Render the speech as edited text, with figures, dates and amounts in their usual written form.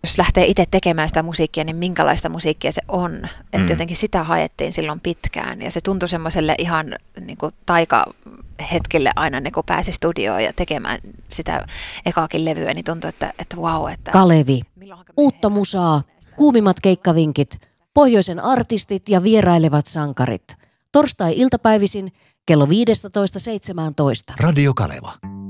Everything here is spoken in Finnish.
jos lähtee itse tekemään sitä musiikkia, niin minkälaista musiikkia se on. Että jotenkin sitä haettiin silloin pitkään. Ja se tuntui semmoiselle ihan niin kuin taikahetkelle aina, kun pääsi studioon ja tekemään sitä ekaakin levyä, niin tuntui, että vau. Että Kalevi, uutta musaa, kuumimmat keikkavinkit, pohjoisen artistit ja vierailevat sankarit. Torstai-iltapäivisin kello 15.17. Radio Kaleva.